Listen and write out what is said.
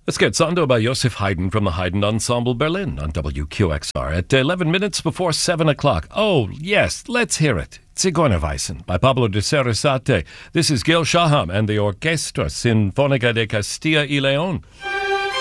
Let's get Sando by Josef Haydn from the Haydn Ensemble Berlin on WQXR at 11 minutes before 7 o'clock. Oh, yes, let's hear it. Zigeunerweisen by Pablo de Sarasate. This is Gil Shaham and the Orquesta Sinfónica de Castilla y León.